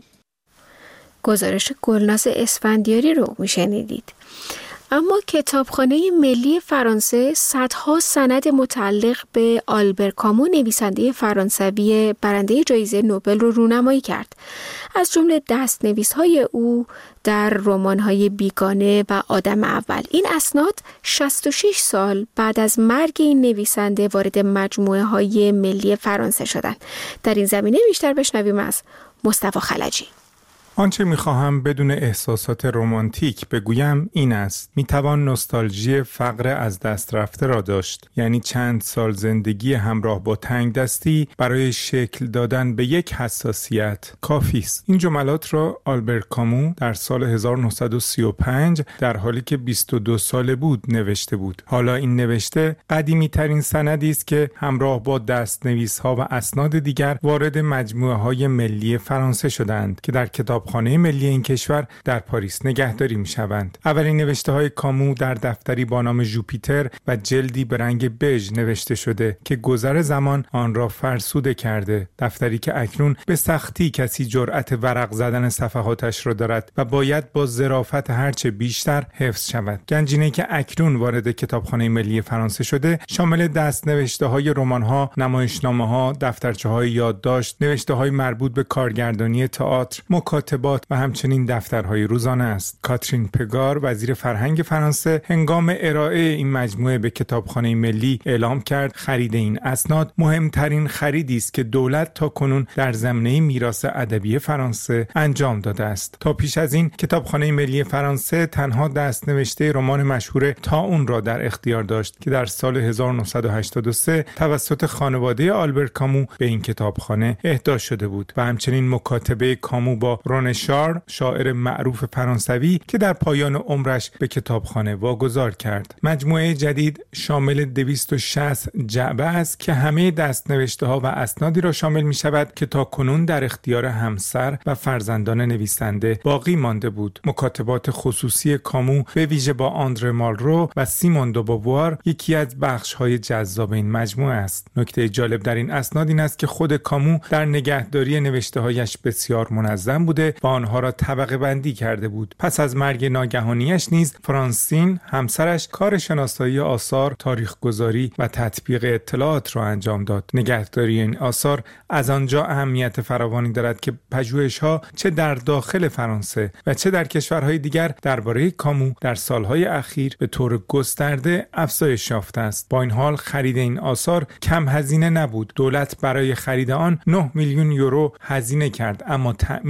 گزارش گلناز اسفندیاری رو میشنیدید. اما کتابخانه ملی فرانسه صدها سند متعلق به آلبر کامو، نویسنده فرانسوی برنده جایزه نوبل رو رونمایی کرد. از جمله دست‌نویس‌های او در رمان‌های بیگانه و آدم اول. این اسناد شصت و شش سال بعد از مرگ این نویسنده وارد مجموعه‌های ملی فرانسه شدند. در این زمینه بیشتر بشنویم از مصطفی خلجی. آنچه می‌خواهم بدون احساسات رمانتیک بگویم این است: می‌توان نوستالژی فقر از دست رفته را داشت، یعنی چند سال زندگی همراه با تنگ دستی برای شکل دادن به یک حساسیت کافی است. این جملات را آلبر کامو در سال هزار و نهصد و سی و پنج در حالی که بیست و دو ساله بود نوشته بود. حالا این نوشته قدیمی‌ترین سندی است که همراه با دست‌نویس‌ها و اسناد دیگر وارد مجموعه‌های ملی فرانسه شدند که در کتاب خانه ملی این کشور در پاریس نگهداری می شوند. اولین نوشته های کامو در دفتری با نام ژوپیتر و جلدی به رنگ بژ نوشته شده که گذر زمان آن را فرسوده کرده. دفتری که اکنون به سختی کسی جرأت ورق زدن صفحاتش را دارد و باید با ظرافت هرچه بیشتر حفظ شود. گنجینه‌ای که اکنون وارد کتابخانه ملی فرانسه شده شامل دست نوشته های رمان ها، نمایشنامه ها، دفترچه های یادداشت، نوشته های مربوط به کارگردانی تئاتر، مکاتبات و همچنین دفترهای روزانه است. کاترین پگار، وزیر فرهنگ فرانسه، هنگام ارائه این مجموعه به کتابخانه ملی اعلام کرد خرید این اسناد مهمترین خریدی است که دولت تا کنون در زمینه میراث ادبی فرانسه انجام داده است. تا پیش از این کتابخانه ملی فرانسه تنها دست‌نوشته رمان مشهور طاعون را در اختیار داشت که در سال هزار و نهصد و هشتاد و سه توسط خانواده آلبر کامو به این کتابخانه اهدا شده بود و همچنین مکاتبه کامو با رون شار، شاعر معروف فرانسوی که در پایان عمرش به کتابخانه واگذار کرد. مجموعه جدید شامل دویست و شصت جعبه است که همه دست‌نوشته ها و اسنادی را شامل می شود که تا کنون در اختیار همسر و فرزندان نویسنده باقی مانده بود. مکاتبات خصوصی کامو به ویژه با آندره مالرو و سیمون دو بووار یکی از بخش‌های جذاب این مجموعه است. نکته جالب در این اسناد این است که خود کامو در نگهداری نوشته‌هایش بسیار منظم بوده و آنها را طبقه بندی کرده بود. پس از مرگ ناگهانیش نیز فرانسین همسرش کار شناسایی آثار، تاریخ‌گذاری و تطبیق اطلاعات را انجام داد. نگهداری این آثار از آنجا اهمیت فراوانی دارد که پژوهش‌ها چه در داخل فرانسه و چه در کشورهای دیگر درباره کامو در سالهای اخیر به طور گسترده افزایش یافته است. با این حال خرید این آثار کم هزینه نبود. دولت برای خرید آن نه میلیون یورو هزینه کرد، اما تأمین مالی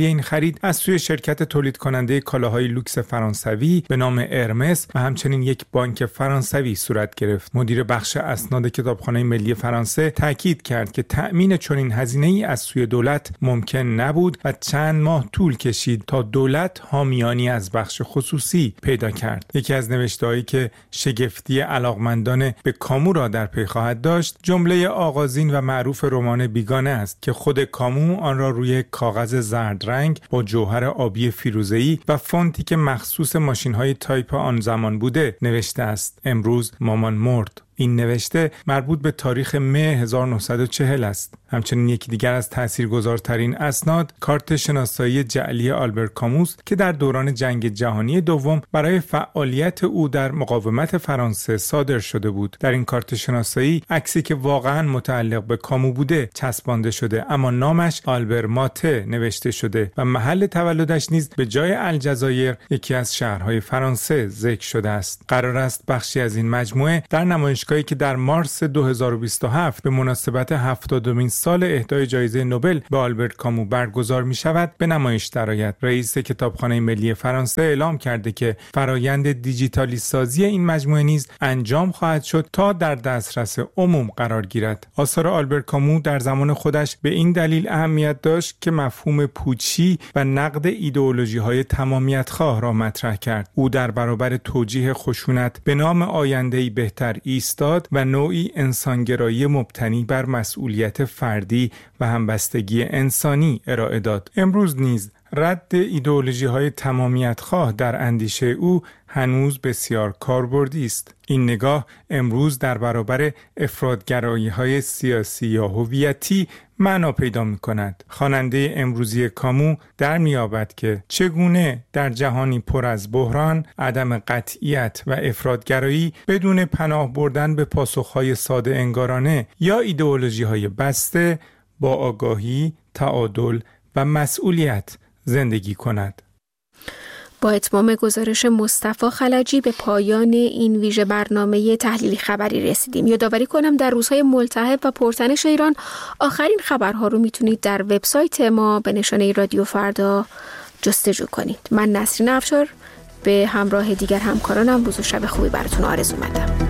این خرید از سوی شرکت تولید کننده کالاهای لوکس فرانسوی به نام ارمس و همچنین یک بانک فرانسوی صورت گرفت. مدیر بخش اسناد کتابخانه ملی فرانسه تاکید کرد که تأمین چنین هزینه‌ای از سوی دولت ممکن نبود و چند ماه طول کشید تا دولت حامیانی از بخش خصوصی پیدا کرد. یکی از نوشته‌هایی که شگفتی علاقمندان به کامو را در پی خواهد داشت، جمله آغازین و معروف رمان بیگانه است که خود کامو آن را روی کاغذ زرد رنگ با جوهر آبی فیروزه‌ای و فونتی که مخصوص ماشین‌های تایپ آن زمان بوده نوشته است: امروز مامان مرد. این نوشته مربوط به تاریخ مه هزار و نهصد و چهل است. همچنین یکی دیگر از تاثیرگذارترین اسناد کارت شناسایی جعلی آلبر کاموس که در دوران جنگ جهانی دوم برای فعالیت او در مقاومت فرانسه صادر شده بود. در این کارت شناسایی عکسی که واقعا متعلق به کامو بوده چسبانده شده، اما نامش آلبر ماته نوشته شده و محل تولدش نیز به جای الجزایر یکی از شهرهای فرانسه ذکر شده است. قرار است بخشی از این مجموعه در نمایش که در مارس دو هزار و بیست و هفت به مناسبت هفتادمین سال اهدای جایزه نوبل به آلبرت کامو برگزار می شود به نمایش درآید. رئیس کتابخانه ملی فرانسه اعلام کرده که فرایند دیجیتالی سازی این مجموعه نیز انجام خواهد شد تا در دسترس عموم قرار گیرد. آثار آلبرت کامو در زمان خودش به این دلیل اهمیت داشت که مفهوم پوچی و نقد ایدئولوژی‌های تمامیت خواه را مطرح کرد. او در برابر توجیه خشونت به نام آینده‌ای بهتر ایست و نوعی انسانگرایی مبتنی بر مسئولیت فردی و همبستگی انسانی ارائه داد. امروز نیز رد ایدئولوژی‌های تمامیت‌خواه در اندیشه او هنوز بسیار کاربردی است. این نگاه امروز در برابر افراط‌گرایی‌های سیاسی یا هویتی معنا پیدا می‌کند. خواننده امروزی کامو در می‌یابد که چگونه در جهانی پر از بحران، عدم قطعیت و افراط‌گرایی بدون پناه بردن به پاسخ‌های ساده انگارانه یا ایدئولوژی‌های بسته با آگاهی، تعادل و مسئولیت زندگی کند. با اتمام گزارش مصطفی خلجی به پایان این ویژه برنامه تحلیلی خبری رسیدیم. یادآوری کنم در روزهای ملتهب و پرتنش ایران آخرین خبرها رو میتونید در وبسایت ما به نشانه رادیو فردا جستجو کنید. من نسرین افشار به همراه دیگر همکارانم روز و شب خوبی براتون آرزو مندم.